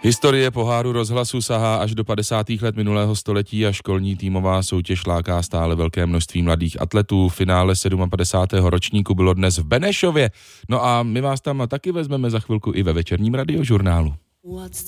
Historie poháru Rozhlasu sahá až do 50. let minulého století a školní týmová soutěž láká stále velké množství mladých atletů. Finále 57. ročníku bylo dnes v Benešově. No a my vás tam taky vezmeme za chvilku i ve večerním radiožurnálu.